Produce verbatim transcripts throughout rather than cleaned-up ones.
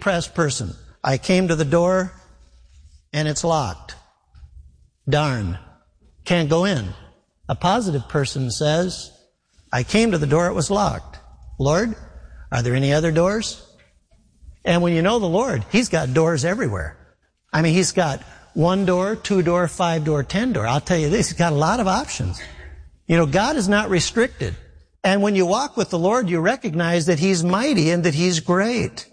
depressed person. I came to the door and it's locked. Darn. Can't go in. A positive person says, I came to the door, it was locked. Lord, are there any other doors? And when you know the Lord, He's got doors everywhere. I mean, He's got one door, two door, five door, ten door. I'll tell you this, He's got a lot of options. You know, God is not restricted. And when you walk with the Lord, you recognize that He's mighty and that He's great.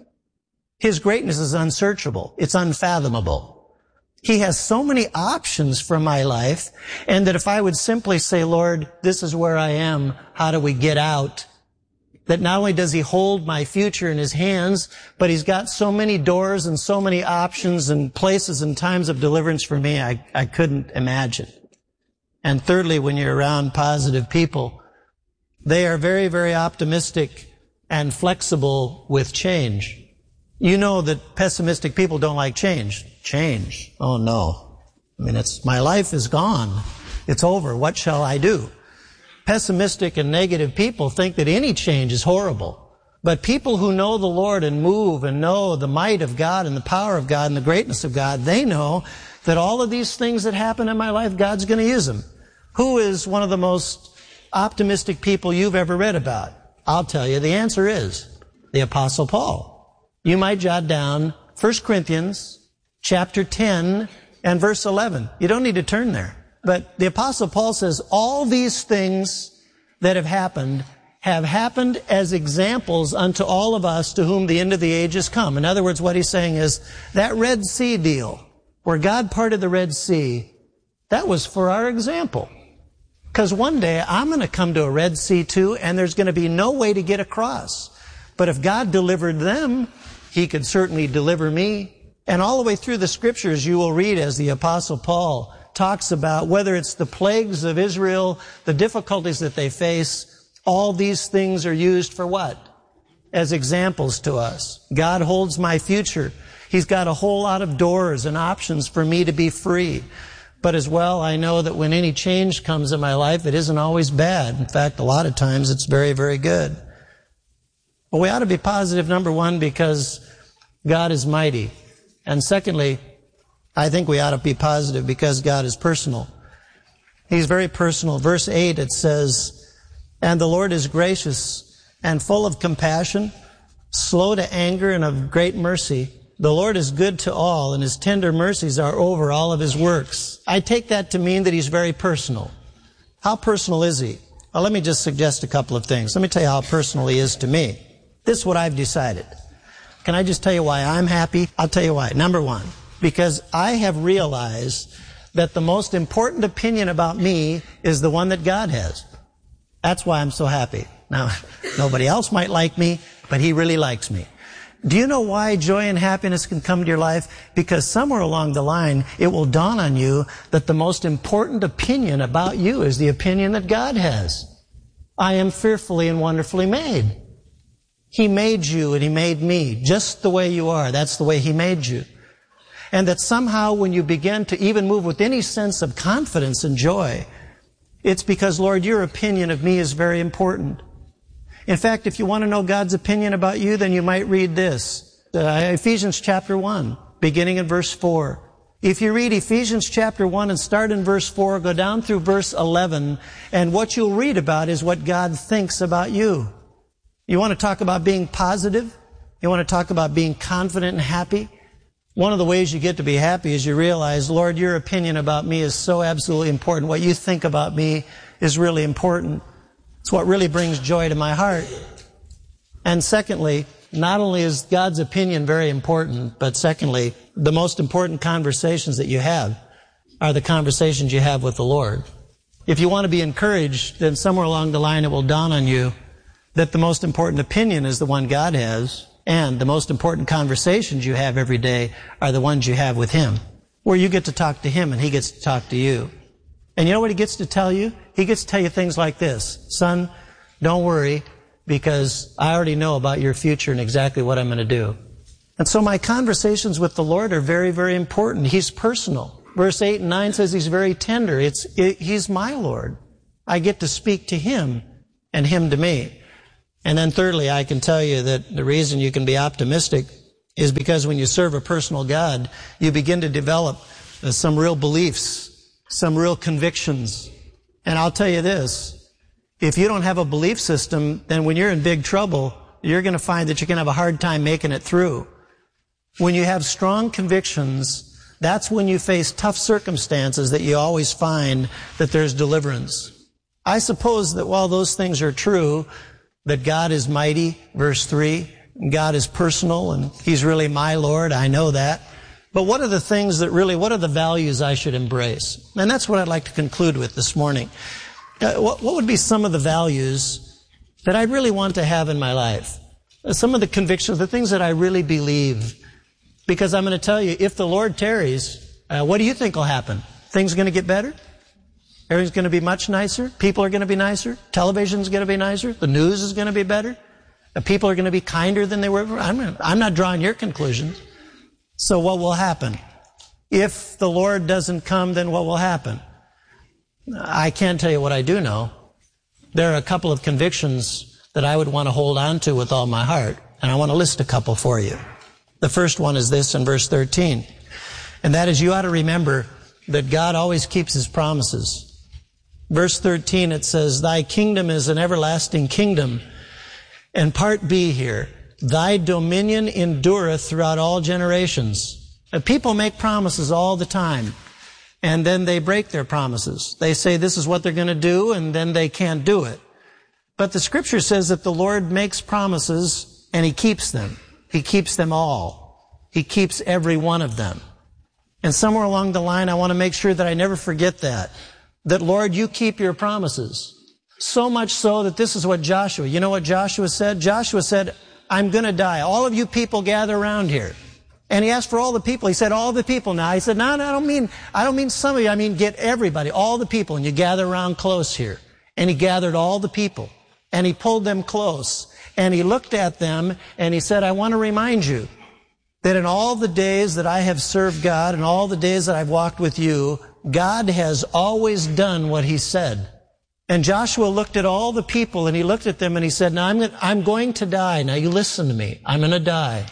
His greatness is unsearchable. It's unfathomable. He has so many options for my life, and that if I would simply say, Lord, this is where I am, how do we get out? That not only does He hold my future in His hands, but He's got so many doors and so many options and places and times of deliverance for me, I, I couldn't imagine. And thirdly, when you're around positive people, they are very, very optimistic and flexible with change. You know that pessimistic people don't like change. Change. Oh no. I mean, it's, my life is gone. It's over. What shall I do? Pessimistic and negative people think that any change is horrible. But people who know the Lord and move and know the might of God and the power of God and the greatness of God, they know that all of these things that happen in my life, God's going to use them. Who is one of the most optimistic people you've ever read about? I'll tell you, the answer is the Apostle Paul. You might jot down First Corinthians chapter ten and verse eleven. You don't need to turn there. But the Apostle Paul says, all these things that have happened have happened as examples unto all of us to whom the end of the age has come. In other words, what he's saying is, that Red Sea deal, where God parted the Red Sea, that was for our example. Because one day I'm going to come to a Red Sea too, and there's going to be no way to get across. But if God delivered them, He could certainly deliver me. And all the way through the Scriptures, you will read as the Apostle Paul talks about whether it's the plagues of Israel, the difficulties that they face, all these things are used for what? As examples to us. God holds my future. He's got a whole lot of doors and options for me to be free. But as well, I know that when any change comes in my life, it isn't always bad. In fact, a lot of times it's very, very good. Well, we ought to be positive, number one, because God is mighty. And secondly, I think we ought to be positive because God is personal. He's very personal. Verse eight, it says, and the Lord is gracious and full of compassion, slow to anger and of great mercy. The Lord is good to all, and His tender mercies are over all of His works. I take that to mean that He's very personal. How personal is He? Well, let me just suggest a couple of things. Let me tell you how personal He is to me. This is what I've decided. Can I just tell you why I'm happy? I'll tell you why. Number one, because I have realized that the most important opinion about me is the one that God has. That's why I'm so happy. Now, nobody else might like me, but He really likes me. Do you know why joy and happiness can come to your life? Because somewhere along the line, it will dawn on you that the most important opinion about you is the opinion that God has. I am fearfully and wonderfully made. He made you and He made me just the way you are. That's the way He made you. And that somehow when you begin to even move with any sense of confidence and joy, it's because, Lord, your opinion of me is very important. In fact, if you want to know God's opinion about you, then you might read this. Uh, Ephesians chapter one, beginning in verse four. If you read Ephesians chapter one and start in verse four, go down through verse eleven, and what you'll read about is what God thinks about you. You want to talk about being positive? You want to talk about being confident and happy? One of the ways you get to be happy is you realize, Lord, your opinion about me is so absolutely important. What you think about me is really important. It's what really brings joy to my heart. And secondly, not only is God's opinion very important, but secondly, the most important conversations that you have are the conversations you have with the Lord. If you want to be encouraged, then somewhere along the line it will dawn on you that the most important opinion is the one God has, and the most important conversations you have every day are the ones you have with Him, where you get to talk to Him and He gets to talk to you. And you know what He gets to tell you? He gets to tell you things like this. Son, don't worry, because I already know about your future and exactly what I'm going to do. And so my conversations with the Lord are very, very important. He's personal. Verse eight and nine says He's very tender. It's, it, He's my Lord. I get to speak to Him and Him to me. And then thirdly, I can tell you that the reason you can be optimistic is because when you serve a personal God, you begin to develop uh, some real beliefs, some real convictions. And I'll tell you this, if you don't have a belief system, then when you're in big trouble, you're going to find that you're going to have a hard time making it through. When you have strong convictions, that's when you face tough circumstances that you always find that there's deliverance. I suppose that while those things are true, that God is mighty, verse three, God is personal, and He's really my Lord, I know that. But what are the things that really, what are the values I should embrace? And that's what I'd like to conclude with this morning. Uh, what, what would be some of the values that I really want to have in my life? Uh, some of the convictions, the things that I really believe. Because I'm going to tell you, if the Lord tarries, uh, what do you think will happen? Things are going to get better? Everything's going to be much nicer? People are going to be nicer? Television's going to be nicer? The news is going to be better? Uh, people are going to be kinder than they were? I'm, I'm not drawing your conclusions. So what will happen? If the Lord doesn't come, then what will happen? I can't tell you what I do know. There are a couple of convictions that I would want to hold on to with all my heart, and I want to list a couple for you. The first one is this in verse thirteen. And that is, you ought to remember that God always keeps His promises. Verse thirteen, it says, Thy kingdom is an everlasting kingdom. And part B here, Thy dominion endureth throughout all generations. People make promises all the time, and then they break their promises. They say this is what they're going to do, and then they can't do it. But the Scripture says that the Lord makes promises, and He keeps them. He keeps them all. He keeps every one of them. And somewhere along the line, I want to make sure that I never forget that. That, Lord, you keep your promises. So much so that this is what Joshua, you know what Joshua said? Joshua said, I'm going to die. All of you people gather around here. And he asked for all the people. He said, all the people now. He said, no, no, I don't mean, I don't mean some of you. I mean, get everybody, all the people, and you gather around close here. And he gathered all the people. And he pulled them close. And he looked at them and he said, I want to remind you that in all the days that I have served God and all the days that I've walked with you, God has always done what He said. And Joshua looked at all the people and he looked at them and he said, now I'm going, I'm going to die. Now you listen to me. I'm going to die.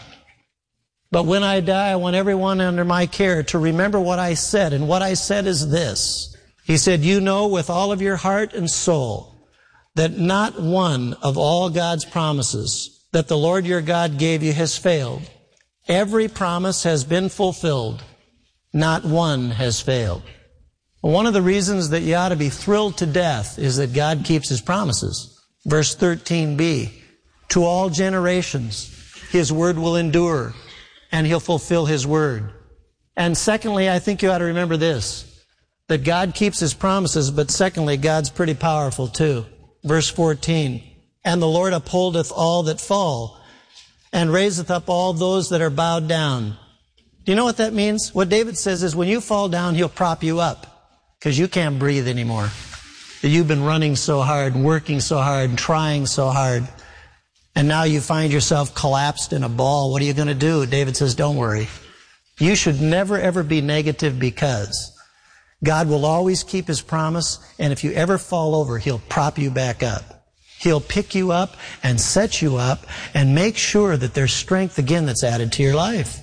But when I die, I want everyone under my care to remember what I said. And what I said is this. He said, you know with all of your heart and soul that not one of all God's promises that the Lord your God gave you has failed. Every promise has been fulfilled. Not one has failed. One of the reasons that you ought to be thrilled to death is that God keeps His promises. Verse thirteen b, to all generations His word will endure, and He'll fulfill His word. And secondly, I think you ought to remember this, that God keeps His promises, but secondly, God's pretty powerful too. Verse fourteen, and the Lord upholdeth all that fall, and raiseth up all those that are bowed down. Do you know what that means? What David says is when you fall down, He'll prop you up, because you can't breathe anymore. You've been running so hard, working so hard, trying so hard, and now you find yourself collapsed in a ball. What are you going to do? David says, don't worry. You should never, ever be negative, because God will always keep His promise, and if you ever fall over, He'll prop you back up. He'll pick you up and set you up and make sure that there's strength again that's added to your life.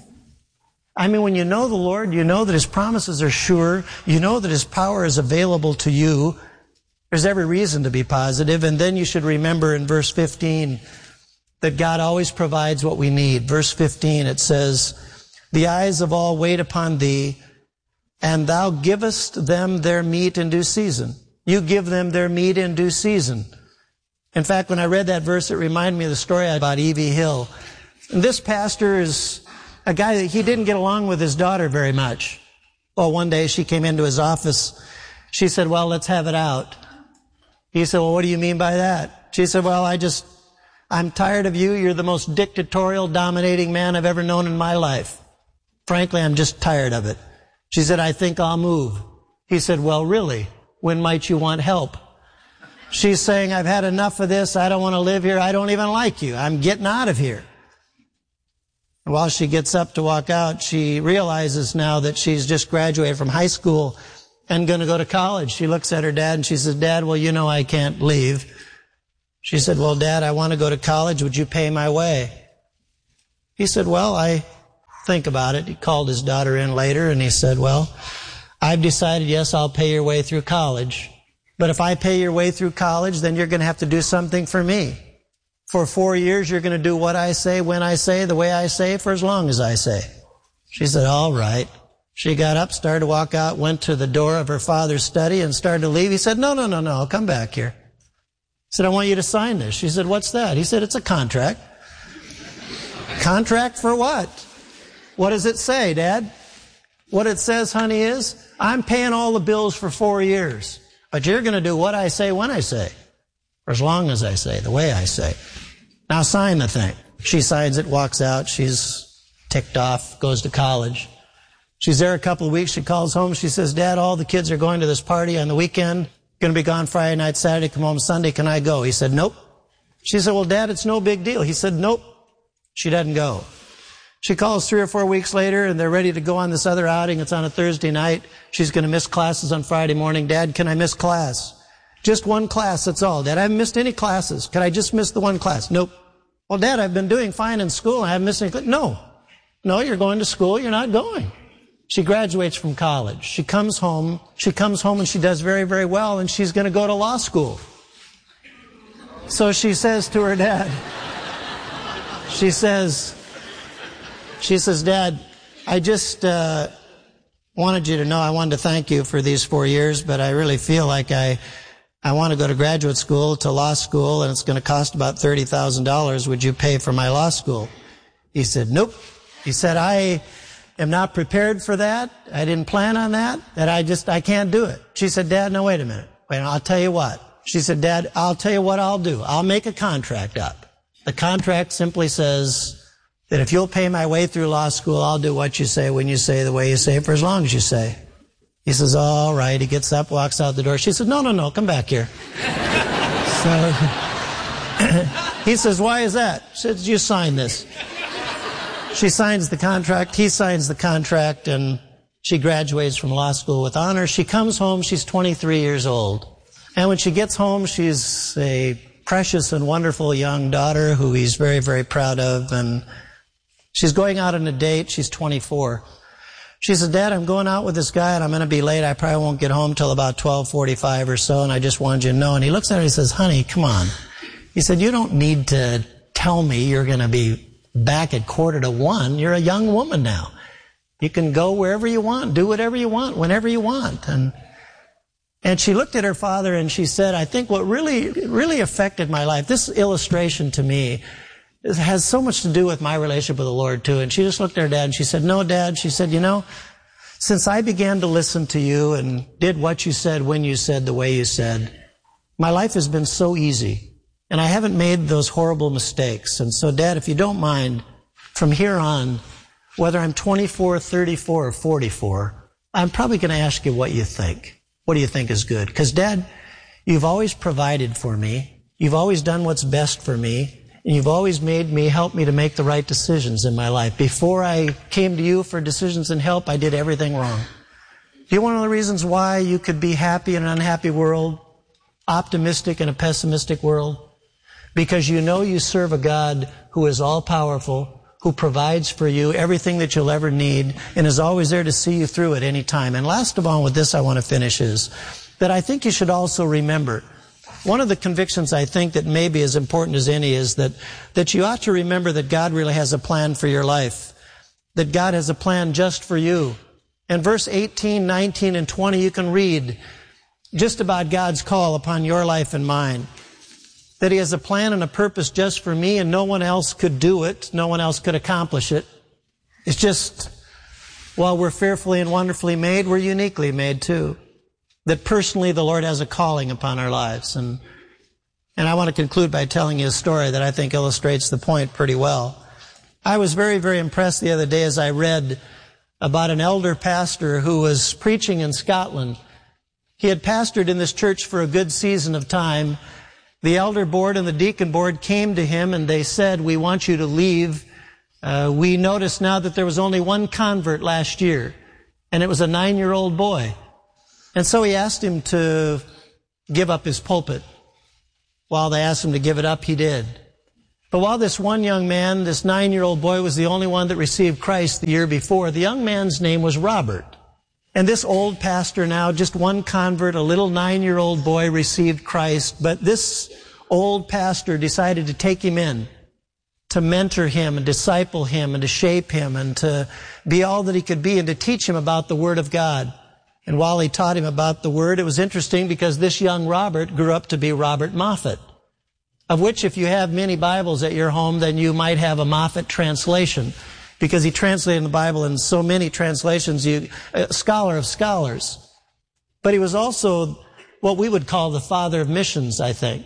I mean, when you know the Lord, you know that His promises are sure, you know that His power is available to you, there's every reason to be positive. And then you should remember in verse fifteen that God always provides what we need. Verse fifteen, it says, the eyes of all wait upon Thee, and Thou givest them their meat in due season. You give them their meat in due season. In fact, when I read that verse, it reminded me of the story about Evie Hill. And this pastor is a guy that he didn't get along with his daughter very much. Well, one day she came into his office. She said, well, let's have it out. He said, well, what do you mean by that? She said, well, I just, I'm tired of you. You're the most dictatorial, dominating man I've ever known in my life. Frankly, I'm just tired of it. She said, I think I'll move. He said, well, really? When might you want help? She's saying, I've had enough of this. I don't want to live here. I don't even like you. I'm getting out of here. And while she gets up to walk out, she realizes now that she's just graduated from high school and going to go to college. She looks at her dad and she says, Dad, well, you know I can't leave. She said, well, Dad, I want to go to college. Would you pay my way? He said, well, I think about it. He called his daughter in later and he said, well, I've decided, yes, I'll pay your way through college. But if I pay your way through college, then you're going to have to do something for me. For four years, you're going to do what I say, when I say, the way I say, for as long as I say. She said, all right. She got up, started to walk out, went to the door of her father's study and started to leave. He said, no, no, no, no, come back here. He said, I want you to sign this. She said, what's that? He said, it's a contract. Contract for what? What does it say, Dad? What it says, honey, is, I'm paying all the bills for four years. But you're going to do what I say when I say, or as long as I say, the way I say. Now sign the thing. She signs it, walks out. She's ticked off, goes to college. She's there a couple of weeks. She calls home. She says, Dad, all the kids are going to this party on the weekend. Going to be gone Friday night, Saturday, come home Sunday. Can I go? He said, nope. She said, well, Dad, it's no big deal. He said, nope. She doesn't go. She calls three or four weeks later, and they're ready to go on this other outing. It's on a Thursday night. She's going to miss classes on Friday morning. Dad, can I miss class? Just one class, that's all. Dad, I haven't missed any classes. Can I just miss the one class? Nope. Well, Dad, I've been doing fine in school. I haven't missed any class. No. No, you're going to school. You're not going. She graduates from college. She comes home. She comes home and she does very, very well, and she's going to go to law school. So she says to her dad, she says, She says, Dad, I just uh, wanted you to know, I wanted to thank you for these four years, but I really feel like I I want to go to graduate school, to law school, and it's going to cost about thirty thousand dollars. Would you pay for my law school? He said, nope. He said, I am not prepared for that. I didn't plan on that. That I just, I can't do it. She said, Dad, no, wait a minute. Wait, I'll tell you what. She said, Dad, I'll tell you what I'll do. I'll make a contract up. The contract simply says that if you'll pay my way through law school, I'll do what you say, when you say, the way you say, for as long as you say. He says, all right. He gets up, walks out the door. She said, no, no, no, come back here. So he says, why is that? She says, you sign this. She signs the contract. He signs the contract, and she graduates from law school with honors. She comes home. She's twenty-three years old. And when she gets home, she's a precious and wonderful young daughter who he's very, very proud of. And she's going out on a date. She's twenty-four. She said, Dad, I'm going out with this guy, and I'm going to be late. I probably won't get home till about twelve forty-five or so, and I just wanted you to know. And he looks at her and he says, honey, come on. He said, you don't need to tell me you're going to be back at quarter to one. You're a young woman now. You can go wherever you want, do whatever you want, whenever you want. And and she looked at her father and she said, I think what really, really affected my life, this illustration to me, has so much to do with my relationship with the Lord too. And she just looked at her dad and she said, no, Dad, she said, you know, since I began to listen to you and did what you said, when you said, the way you said, my life has been so easy. And I haven't made those horrible mistakes. And so, Dad, if you don't mind, from here on, whether I'm twenty-four, thirty-four, or forty-four, I'm probably going to ask you what you think. What do you think is good? Because, Dad, you've always provided for me. You've always done what's best for me. And you've always made me, helped me to make the right decisions in my life. Before I came to you for decisions and help, I did everything wrong. Do you want to know the reasons why you could be happy in an unhappy world, optimistic in a pessimistic world? Because you know you serve a God who is all-powerful, who provides for you everything that you'll ever need, and is always there to see you through at any time. And last of all, with this I want to finish, is that I think you should also remember, one of the convictions I think that may be as important as any is that, that you ought to remember that God really has a plan for your life, that God has a plan just for you. In verse eighteen, nineteen, and twenty, you can read just about God's call upon your life and mine. That He has a plan and a purpose just for me, and no one else could do it. No one else could accomplish it. It's just, while we're fearfully and wonderfully made, we're uniquely made too. That personally the Lord has a calling upon our lives. And, and I want to conclude by telling you a story that I think illustrates the point pretty well. I was very, very impressed the other day as I read about an elder pastor who was preaching in Scotland. He had pastored in this church for a good season of time. The elder board and the deacon board came to him and they said, we want you to leave. Uh, we noticed now that there was only one convert last year, and it was a nine-year-old boy. And so he asked him to give up his pulpit. While they asked him to give it up, he did. But while this one young man, this nine-year-old boy, was the only one that received Christ the year before, the young man's name was Robert. And this old pastor now, just one convert, a little nine-year-old boy received Christ, but this old pastor decided to take him in, to mentor him and disciple him and to shape him and to be all that he could be and to teach him about the Word of God. And while he taught him about the Word, it was interesting because this young Robert grew up to be Robert Moffat, of which if you have many Bibles at your home, then you might have a Moffat translation, because he translated the Bible in so many translations, you, a scholar of scholars. But he was also what we would call the father of missions, I think.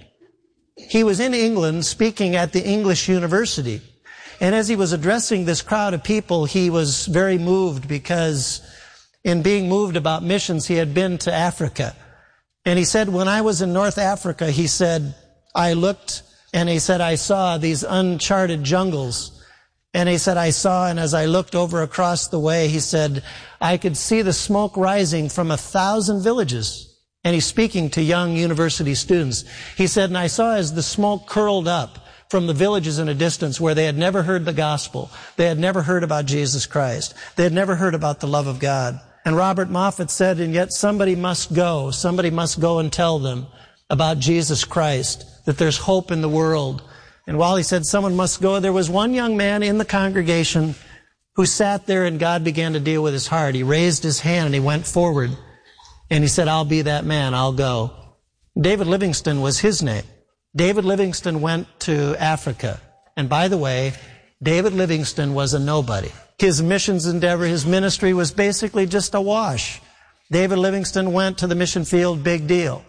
He was in England speaking at the English University. And as he was addressing this crowd of people, he was very moved because in being moved about missions, he had been to Africa. And he said, when I was in North Africa, he said, I looked, and he said, I saw these uncharted jungles. And he said, I saw, and as I looked over across the way, he said, I could see the smoke rising from a thousand villages. And he's speaking to young university students. He said, and I saw as the smoke curled up from the villages in a distance where they had never heard the gospel. They had never heard about Jesus Christ. They had never heard about the love of God. And Robert Moffat said, and yet somebody must go. Somebody must go and tell them about Jesus Christ, that there's hope in the world. And while he said someone must go, there was one young man in the congregation who sat there and God began to deal with his heart. He raised his hand and he went forward and he said, I'll be that man, I'll go. David Livingstone was his name. David Livingstone went to Africa. And by the way, David Livingstone was a nobody. His missions endeavor, his ministry was basically just a wash. David Livingstone went to the mission field, big deal.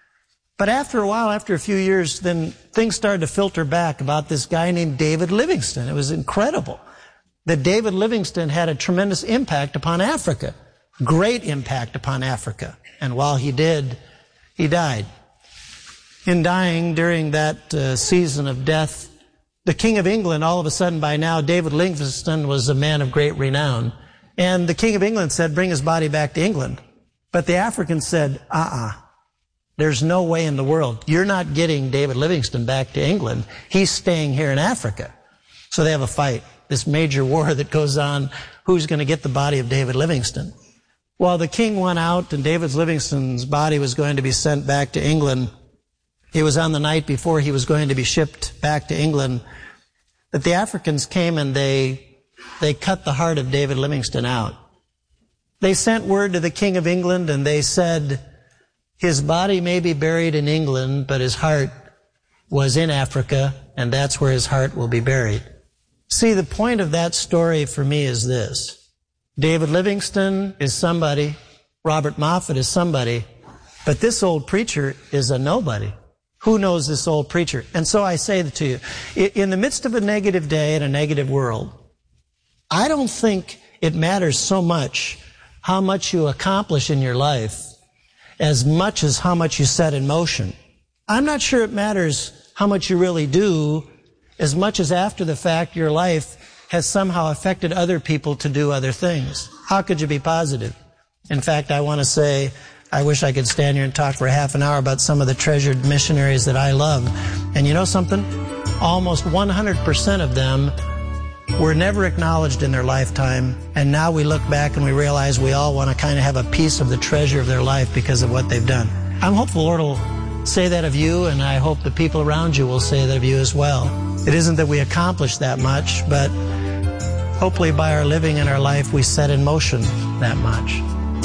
But after a while, after a few years, then things started to filter back about this guy named David Livingstone. It was incredible that David Livingstone had a tremendous impact upon Africa, great impact upon Africa. And while he did, he died. In dying during that uh, season of death, the King of England, all of a sudden by now, David Livingstone was a man of great renown. And the King of England said, bring his body back to England. But the Africans said, uh-uh. There's no way in the world. You're not getting David Livingstone back to England. He's staying here in Africa. So they have a fight, this major war that goes on. Who's going to get the body of David Livingstone? While the king went out and David Livingstone's body was going to be sent back to England, it was on the night before he was going to be shipped back to England that the Africans came and they, they cut the heart of David Livingstone out. They sent word to the King of England and they said, his body may be buried in England, but his heart was in Africa, and that's where his heart will be buried. See, the point of that story for me is this. David Livingstone is somebody. Robert Moffat is somebody. But this old preacher is a nobody. Who knows this old preacher? And so I say to you, in the midst of a negative day and a negative world, I don't think it matters so much how much you accomplish in your life as much as how much you set in motion. I'm not sure it matters how much you really do as much as after the fact your life has somehow affected other people to do other things. How could you be positive? In fact, I want to say, I wish I could stand here and talk for half an hour about some of the treasured missionaries that I love. And you know something? Almost one hundred percent of them were never acknowledged in their lifetime, and now we look back and we realize we all want to kind of have a piece of the treasure of their life because of what they've done. I'm hopeful the Lord will say that of you, and I hope the people around you will say that of you as well. It isn't that we accomplish that much, but hopefully by our living and our life we set in motion that much.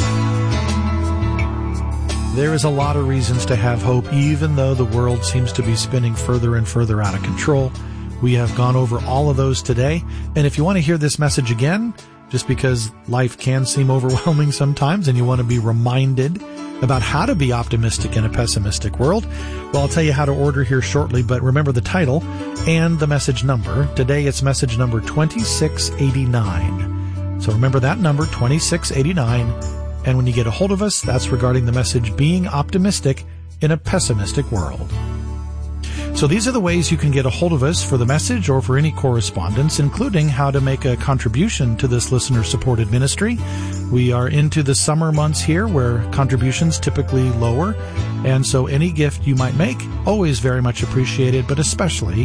There is a lot of reasons to have hope, even though the world seems to be spinning further and further out of control. We have gone over all of those today. And if you want to hear this message again, just because life can seem overwhelming sometimes and you want to be reminded about how to be optimistic in a pessimistic world, well, I'll tell you how to order here shortly, but remember the title and the message number. Today it's message number twenty-six eighty-nine. So remember that number, twenty-six eighty-nine. And when you get a hold of us, that's regarding the message Being Optimistic in a Pessimistic World. So these are the ways you can get a hold of us for the message or for any correspondence, including how to make a contribution to this listener-supported ministry. We are into the summer months here where contributions typically lower, and so any gift you might make, always very much appreciated, but especially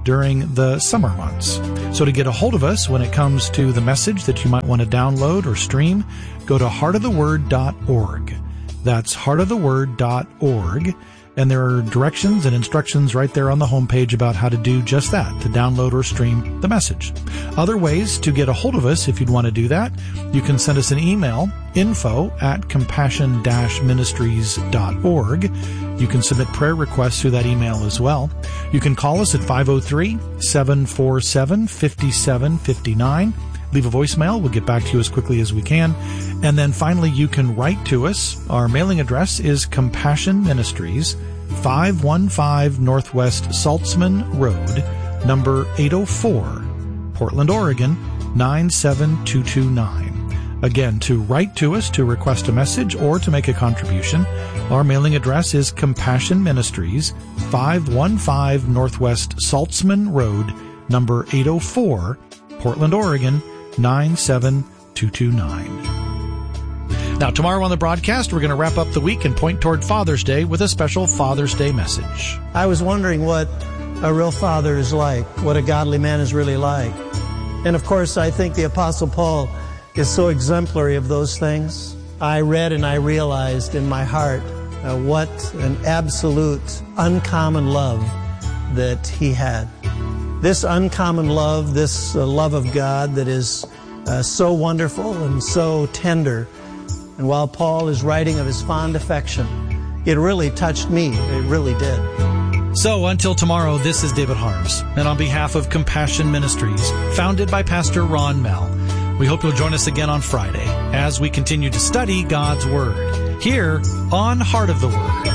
during the summer months. So to get a hold of us when it comes to the message that you might want to download or stream, go to heart of the word dot org. That's heart of the word dot org. And there are directions and instructions right there on the homepage about how to do just that, to download or stream the message. Other ways to get a hold of us, if you'd want to do that, you can send us an email, info at compassion dash ministries dot org. You can submit prayer requests through that email as well. You can call us at five oh three, seven four seven, five seven five nine. Leave a voicemail. We'll get back to you as quickly as we can. And then finally, you can write to us. Our mailing address is Compassion Ministries, five one five Northwest Saltzman Road, number eight oh four, Portland, Oregon, nine seven two two nine. Again, to write to us to request a message or to make a contribution, our mailing address is Compassion Ministries, five one five Northwest Saltzman Road, number eight oh four, Portland, Oregon, nine seven two two nine. Now, tomorrow on the broadcast, we're going to wrap up the week and point toward Father's Day with a special Father's Day message. I was wondering what a real father is like, what a godly man is really like. And of course, I think the Apostle Paul is so exemplary of those things. I read and I realized in my heart uh, what an absolute uncommon love that he had. This uncommon love, this uh, love of God that is uh, so wonderful and so tender. And while Paul is writing of his fond affection, it really touched me. It really did. So until tomorrow, this is David Harms. And on behalf of Compassion Ministries, founded by Pastor Ron Mell, we hope you'll join us again on Friday as we continue to study God's Word here on Heart of the Word.